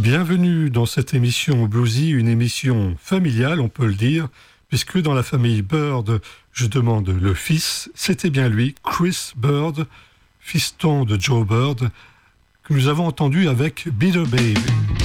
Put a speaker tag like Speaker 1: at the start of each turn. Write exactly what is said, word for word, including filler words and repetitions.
Speaker 1: Bienvenue dans cette émission Bluesy, une émission familiale, on peut le dire, puisque dans la famille Bird, je demande le fils, c'était bien lui, Chris Bird, fiston de Joe Bird, que nous avons entendu avec Bitter Baby.